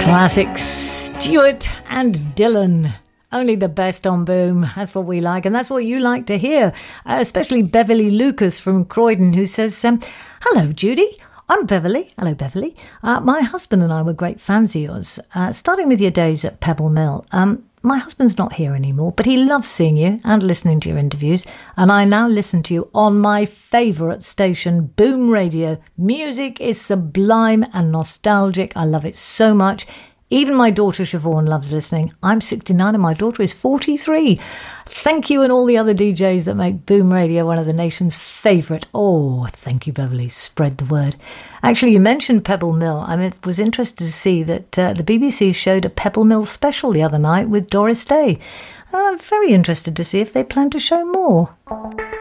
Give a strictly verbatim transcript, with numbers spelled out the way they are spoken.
Classic Stewart and Dylan. Only the best on Boom. That's what we like, and that's what you like to hear. Uh, especially Beverly Lucas from Croydon, who says, um, hello, Judy. I'm Beverly. Hello, Beverly. Uh, my husband and I were great fans of yours, uh, starting with your days at Pebble Mill. Um, my husband's not here anymore, but he loves seeing you and listening to your interviews, and I now listen to you on my favourite station, Boom Radio. Music is sublime and nostalgic. I love it so much. Even my daughter Siobhan loves listening. I'm sixty-nine and my daughter is forty-three. Thank you and all the other D Js that make Boom Radio one of the nation's favourite. Oh, thank you, Beverly. Spread the word. Actually, you mentioned Pebble Mill. I mean, was interested to see that uh, the B B C showed a Pebble Mill special the other night with Doris Day. I'm very interested to see if they plan to show more.